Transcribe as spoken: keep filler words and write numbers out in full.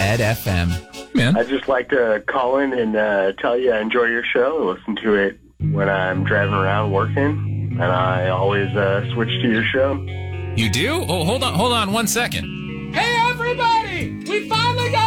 Ed F M. Man. I'd just like to call in and uh, tell you I enjoy your show. I listen to it when I'm driving around working, and I always uh, switch to your show. You do? Oh, hold on, hold on one second. Hey, everybody! We finally got